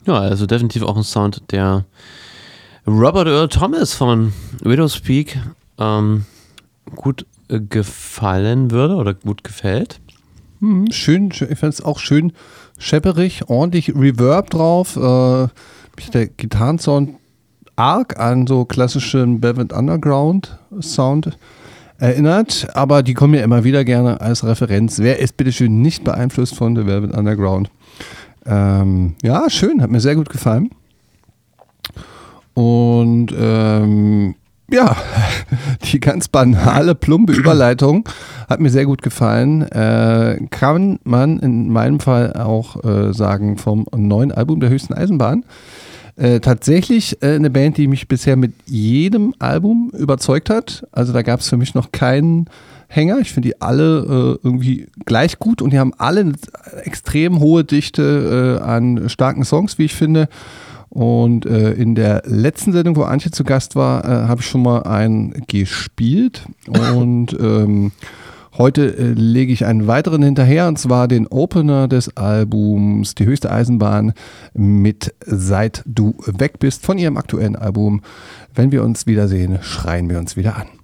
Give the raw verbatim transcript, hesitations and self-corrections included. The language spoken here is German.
Ja, also definitiv auch ein Sound, der Robert Earl Thomas von Widow's Peak ähm, gut äh, gefallen würde oder gut gefällt. Hm, schön, schön, ich fand es auch schön schepperig, ordentlich Reverb drauf. Äh, mich der Gitarrensound arg an so klassischen Velvet Underground Sound erinnert, aber die kommen ja immer wieder gerne als Referenz. Wer ist bitteschön nicht beeinflusst von The Velvet Underground? Ähm, ja, schön, hat mir sehr gut gefallen. Und ähm, ja, die ganz banale, plumpe Überleitung hat mir sehr gut gefallen. Äh, kann man in meinem Fall auch äh, sagen vom neuen Album der Höchsten Eisenbahn. Äh, tatsächlich äh, eine Band, die mich bisher mit jedem Album überzeugt hat. Also da gab es für mich noch keinen Hänger. Ich finde die alle äh, irgendwie gleich gut und die haben alle eine extrem hohe Dichte äh, an starken Songs, wie ich finde. Und äh, in der letzten Sendung, wo Antje zu Gast war, äh, habe ich schon mal einen gespielt und ähm, heute äh, lege ich einen weiteren hinterher, und zwar den Opener des Albums Die Höchste Eisenbahn mit Seit du weg bist von ihrem aktuellen Album. Wenn wir uns wiedersehen, schreien wir uns wieder an.